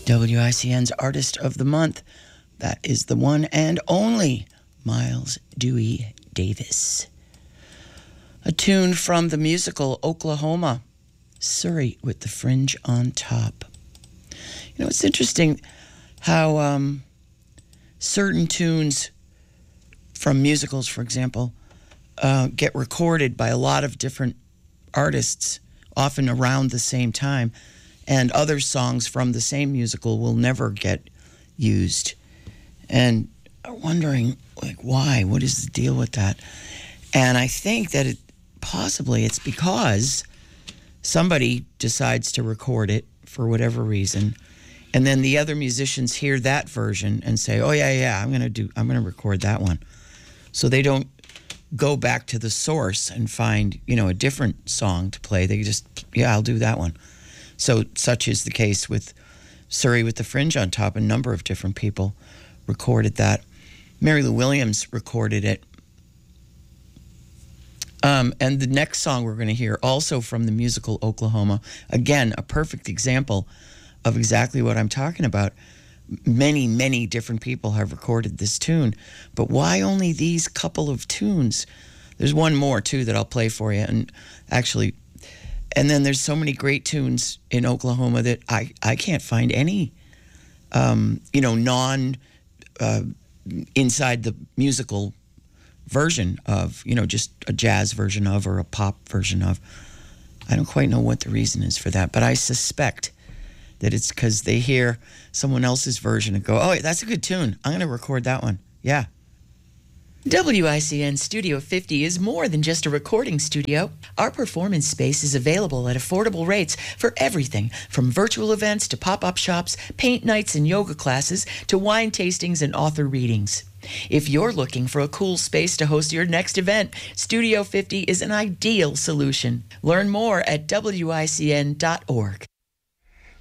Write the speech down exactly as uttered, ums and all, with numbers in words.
W I C N's Artist of the Month. That is the one and only Miles Dewey Davis. A tune from the musical Oklahoma, Surrey with the Fringe on Top. You know, it's interesting how um, certain tunes from musicals, for example, uh, get recorded by a lot of different artists, often around the same time, and other songs from the same musical will never get used. And I'm wondering, like, why? What is the deal with that? And I think that it possibly it's because somebody decides to record it for whatever reason, and then the other musicians hear that version and say, "Oh yeah, yeah, I'm gonna do, I'm gonna record that one." So they don't go back to the source and find, you know, a different song to play. They just, yeah, I'll do that one. So such is the case with Surrey with the Fringe on Top. A number of different people recorded that. Mary Lou Williams recorded it. Um, and the next song we're going to hear, also from the musical Oklahoma, again, a perfect example of exactly what I'm talking about. Many, many different people have recorded this tune, but why only these couple of tunes? There's one more, too, that I'll play for you. And actually, and then there's so many great tunes in Oklahoma that I, I can't find any, um, you know, non, uh, inside the musical version of, you know, just a jazz version of or a pop version of. I don't quite know what the reason is for that, but I suspect that it's because they hear someone else's version and go, "Oh, that's a good tune. I'm going to record that one." Yeah. W I C N Studio fifty is more than just a recording studio. Our performance space is available at affordable rates for everything from virtual events to pop-up shops, paint nights and yoga classes, to wine tastings and author readings. If you're looking for a cool space to host your next event, Studio fifty is an ideal solution. Learn more at W I C N dot org.